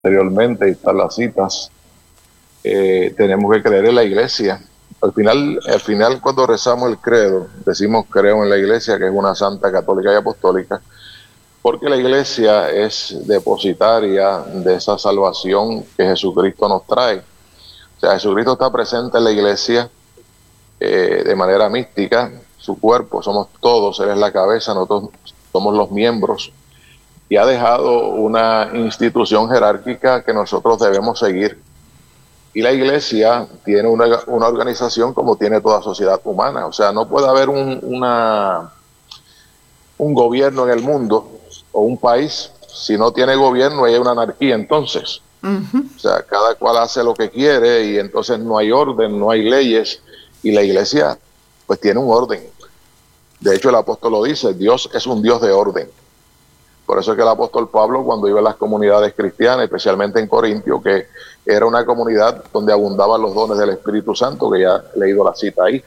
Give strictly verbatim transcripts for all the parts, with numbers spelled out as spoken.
anteriormente, y están las citas, eh, tenemos que creer en la iglesia. Al final, al final, cuando rezamos el credo, decimos creo en la iglesia, que es una santa, católica y apostólica, porque la iglesia es depositaria de esa salvación que Jesucristo nos trae. O sea, Jesucristo está presente en la iglesia eh, de manera mística, su cuerpo, somos todos, Él es la cabeza, nosotros somos los miembros, y ha dejado una institución jerárquica que nosotros debemos seguir. Y la iglesia tiene una, una organización como tiene toda sociedad humana. O sea, no puede haber un, una, un gobierno en el mundo o un país si no tiene gobierno y hay una anarquía entonces. Uh-huh. O sea, cada cual hace lo que quiere y entonces no hay orden, no hay leyes, y la iglesia pues tiene un orden. De hecho, el apóstol lo dice, Dios es un Dios de orden. Por eso es que el apóstol Pablo, cuando iba a las comunidades cristianas, especialmente en Corintio, que era una comunidad donde abundaban los dones del Espíritu Santo, que ya he leído la cita ahí,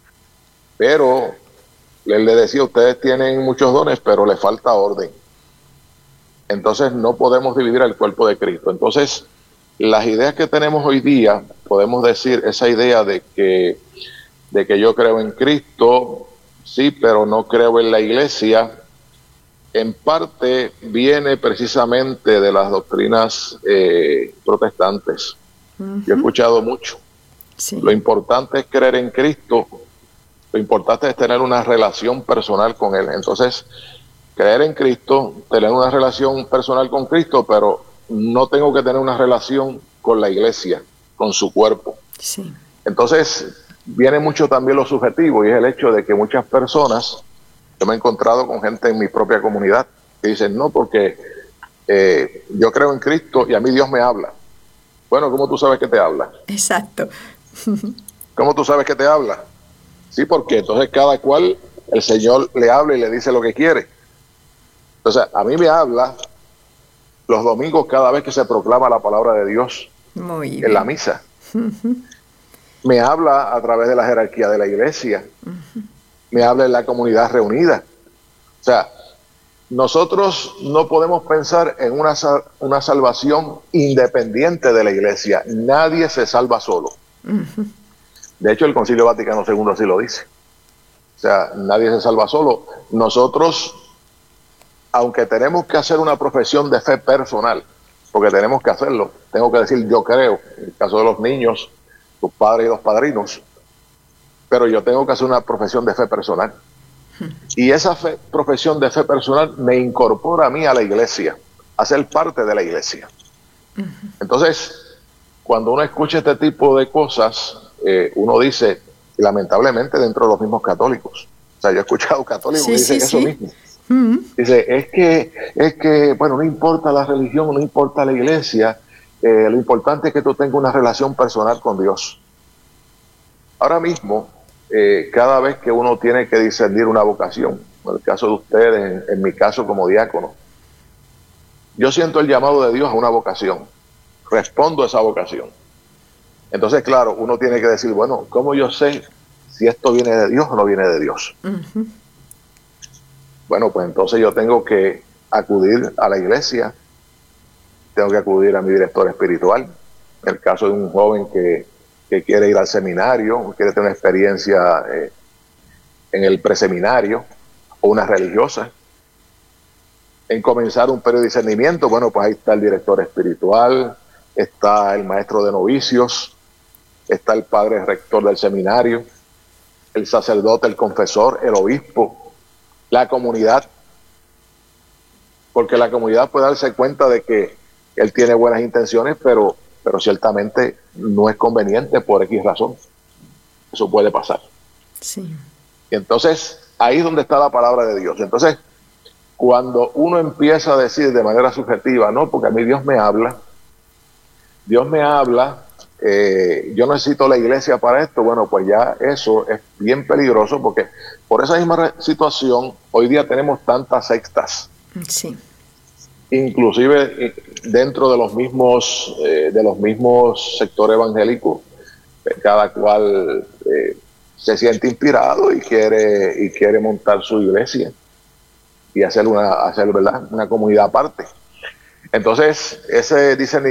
pero él le decía, ustedes tienen muchos dones, pero les falta orden. Entonces no podemos dividir el cuerpo de Cristo. Entonces, las ideas que tenemos hoy día, podemos decir esa idea de que, de que yo creo en Cristo, sí, pero no creo en la iglesia, en parte viene precisamente de las doctrinas eh, protestantes. Uh-huh. Yo he escuchado mucho. Sí. Lo importante es creer en Cristo, lo importante es tener una relación personal con Él. Entonces, creer en Cristo, tener una relación personal con Cristo, pero no tengo que tener una relación con la iglesia, con su cuerpo. Sí. Entonces, viene mucho también lo subjetivo, y es el hecho de que muchas personas, yo me he encontrado con gente en mi propia comunidad que dicen, no, porque eh, yo creo en Cristo y a mí Dios me habla. Bueno, ¿cómo tú sabes que te habla? Exacto. ¿Cómo tú sabes que te habla? Sí, porque entonces cada cual, el Señor le habla y le dice lo que quiere. Entonces, a mí me habla los domingos cada vez que se proclama la palabra de Dios. Muy bien. En la misa. Uh-huh. Me habla a través de la jerarquía de la iglesia. Uh-huh. Me habla en la comunidad reunida. O sea, nosotros no podemos pensar en una, una salvación independiente de la iglesia. Nadie se salva solo. Uh-huh. De hecho, el Concilio Vaticano segundo así lo dice. O sea, nadie se salva solo. Nosotros, aunque tenemos que hacer una profesión de fe personal, porque tenemos que hacerlo, tengo que decir yo creo, en el caso de los niños, sus padres y los padrinos, pero yo tengo que hacer una profesión de fe personal. Y esa fe, profesión de fe personal me incorpora a mí a la iglesia, a ser parte de la iglesia. Entonces, cuando uno escucha este tipo de cosas, eh, uno dice, lamentablemente dentro de los mismos católicos, o sea, yo he escuchado católicos sí, que dicen sí, eso sí. mismo. Uh-huh. Dice, es que, es que, bueno, no importa la religión, no importa la iglesia, eh, lo importante es que tú tengas una relación personal con Dios. Ahora mismo, eh, cada vez que uno tiene que discernir una vocación, en el caso de ustedes, en, en mi caso como diácono, yo siento el llamado de Dios a una vocación, respondo a esa vocación. Entonces, claro, uno tiene que decir, bueno, ¿cómo yo sé si esto viene de Dios o no viene de Dios? Uh-huh. Bueno, pues entonces yo tengo que acudir a la iglesia, tengo que acudir a mi director espiritual. En el caso de un joven que, que quiere ir al seminario, quiere tener una experiencia eh, en el preseminario, o una religiosa, en comenzar un periodo de discernimiento, bueno, pues ahí está el director espiritual, está el maestro de novicios, está el padre rector del seminario, el sacerdote, el confesor, el obispo, la comunidad, porque la comunidad puede darse cuenta de que él tiene buenas intenciones, pero, pero ciertamente no es conveniente por X razón. Eso puede pasar. Sí. Y entonces, ahí es donde está la palabra de Dios. Entonces, cuando uno empieza a decir de manera subjetiva, no, porque a mí Dios me habla, Dios me habla, eh, yo necesito la iglesia para esto, bueno, pues ya eso es bien peligroso, porque por esa misma situación hoy día tenemos tantas sectas. Sí. Inclusive dentro de los mismos eh, de los mismos sectores evangélicos, eh, cada cual eh, se siente inspirado y quiere y quiere montar su iglesia y hacer una hacer verdad una comunidad aparte. Entonces, ese discernimiento